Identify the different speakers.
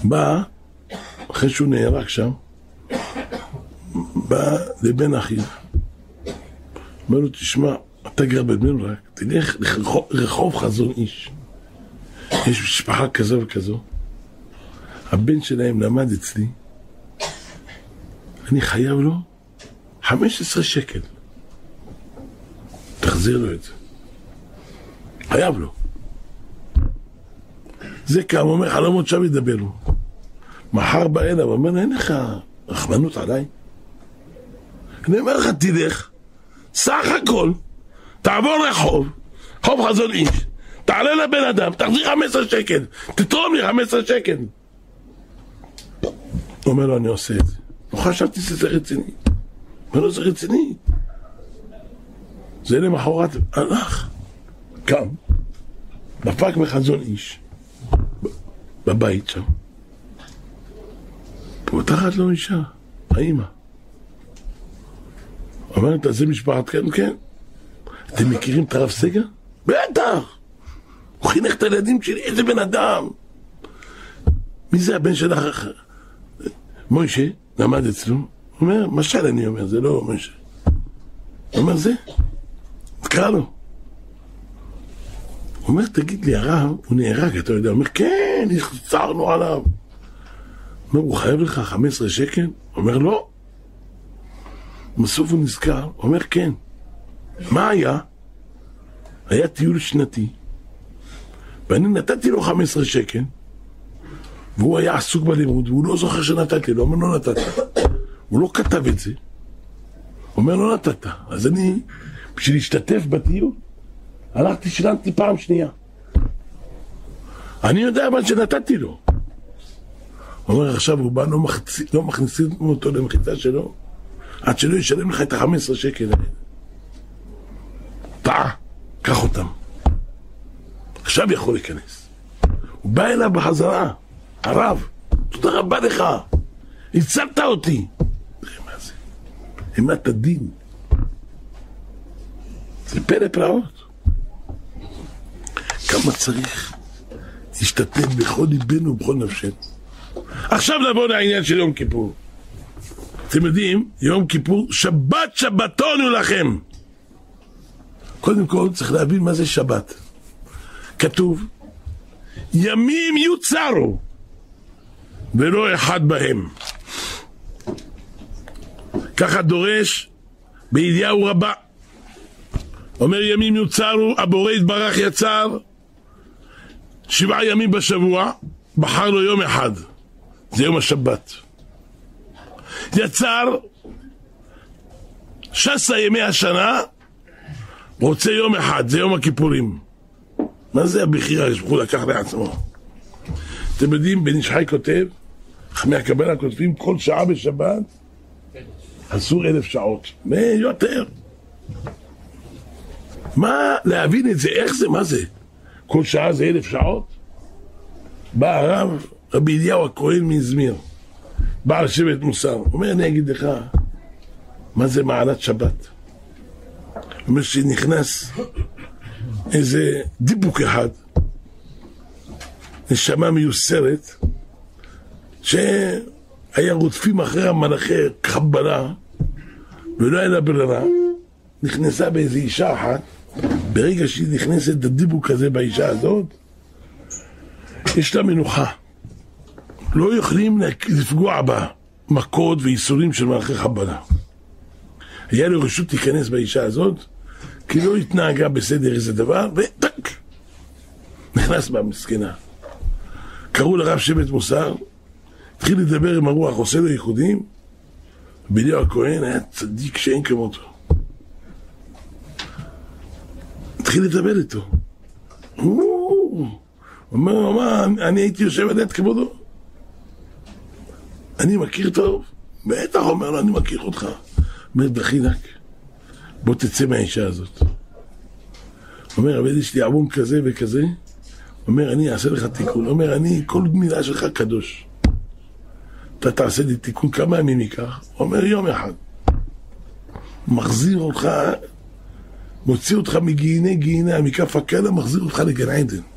Speaker 1: בא, אחרי שהוא נהרג שם, בא לבן אחיו. אומר לו, תשמע, אתה גר בבן ברק, תלך לרחוב חזון איש. יש משפחה כזו וכזו. הבן שלהם למד אצלי. אני חייב לו 15 שקל. תחזיר לו את זה. חייב לו. זה קם, אומר, חלומות שם ידבר לו. מחר בא אליו, אומר, אין לך רחמנות עליי? אני אומר לך, תלך, סך הכל, תעבור רחוב, רחוב חזון איש, תעלה לבן אדם, תחזיר 15 שקל, תתרום לי 15 שקל. הוא אומר לו, אני עושה את זה. לא חשבתי שזה רציני. אומר לו, זה רציני. זה למחרת, הלך, קם, דפק מחזון איש, בבית שם. פותחת לו אישה, האמא. אומרת, זה משפחת כן? כן. אתם מכירים את הרב סגר? בטח! הוא חינך את הילדים שלי, איזה בן אדם! מי זה הבן שלך? מוישה, למד אצלו. הוא אומר, משל אני אומר, זה לא מוישה. הוא אומר, זה? תקרא לו. הוא אומר, תגיד לי, הרב, הוא נהרג, אתה יודע? הוא אומר, כן, הצערנו עליו. אומר, הוא חייב לך 15 שקל? הוא אומר, לא. בסוף הוא נזכר, הוא אומר, כן. מה היה? היה טיול שנתי, ואני נתתי לו 15 שקל, והוא היה עסוק בלימוד, והוא לא זוכר שנתתי לו, הוא אומר, לא נתת. הוא לא כתב את זה. הוא אומר, לא נתת. אז אני, בשביל להשתתף בטיול, הלכתי, שילמתי פעם שנייה. אני יודע מה שנתתי לו. הוא אומר, עכשיו הוא בא, לא מכניסים אותו למחיצה שלו, עד שלא ישלם לך את ה-15 שקל. טעה, קח אותם. עכשיו יכול להיכנס. הוא בא אליו בחזרה, הרב, תודה רבה לך, הצלת אותי. תראה מה זה, אימת הדין. זה פלא פלאות. כמה צריך להשתתף בכל ליבנו ובכל נפשנו. עכשיו נבוא לעניין של יום כיפור. אתם יודעים, יום כיפור, שבת שבתון הוא לכם. קודם כל צריך להבין מה זה שבת. כתוב, ימים יוצרו, ולא אחד בהם. ככה דורש בידיעהו רבה. אומר ימים יוצרו, הבורא יתברך יצר 7 ימים בשבוע, בחר לו יום אחד. זה יום השבת. יצר 16 ימי השנה, רוצה יום אחד, זה יום הכיפורים. מה זה הבחירה שהוא לקח לעצמו? אתם יודעים, בן איש חי כותב, חכמי הקבלה כותבים, כל שעה בשבת אסור 1000 שעות. יותר. מה להבין את זה? איך זה? מה זה? כל שעה זה 1000 שעות? בא הרב, רבי אליהו הכהן מזמיר, בעל שבט מוסר, אומר, אני אגיד לך מה זה מעלת שבת. אומר שנכנס איזה דיבוק אחד, נשמה מיוסרת, שהיה רודפים אחרי המלאכי קבלה ולא היה לה ברירה, נכנסה באיזו אישה אחת. ברגע שהיא נכנסת את הדיבוק הזה באישה הזאת, יש לה מנוחה, לא יכולים לפגוע בה מכות ואיסורים של מלאכי קבלה. היה לו רשות להיכנס באישה הזאת, כי לא התנהגה בסדר איזה דבר, וטק, נכנס בה מסכנה. קראו לרב שבט מוסר, התחיל לדבר עם הרוח, עושה לו ייחודים. אליהו הכהן היה צדיק שאין כמותו. התחיל לדבר איתו. הוא אומר, אני הייתי יושב על יד כבודו. אני מכיר טוב. בטח, אומר לו, אני מכיר אותך. אומר, דחינק, בוא תצא מהאישה הזאת. אומר, אבל יש לי עוון כזה וכזה. אומר, אני אעשה לך תיקון. אומר, כל מילה שלך קדוש. אתה תעשה לי תיקון, כמה ימים ייקח? אומר, יום אחד. מחזיר אותך, מוציא אותך מגיהיני גיהינה, מכף הקלע, מחזיר אותך לגן עדן.